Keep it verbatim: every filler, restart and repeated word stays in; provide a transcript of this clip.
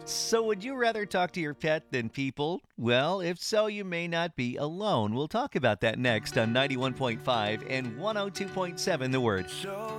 So, would you rather talk to your pet than people? Well, if so, you may not be alone. We'll talk about that next on ninety-one point five and one oh two point seven The Word. Show